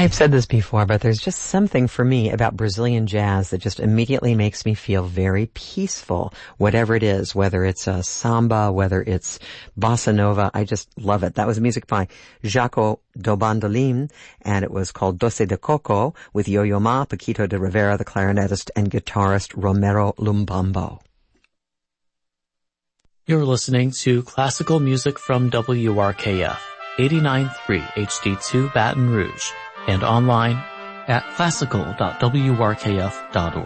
I've said this before, but there's just something for me about Brazilian jazz that just immediately makes me feel very peaceful, whatever it is, whether it's a samba, whether it's bossa nova. I just love it. That was music by Jaco do Bandolim, and it was called Doce de Coco with Yo-Yo Ma, Paquito de Rivera, the clarinetist, and guitarist Romero Lumbambo. You're listening to classical music from WRKF, 89.3 HD2 Baton Rouge, and online at classical.wrkf.org.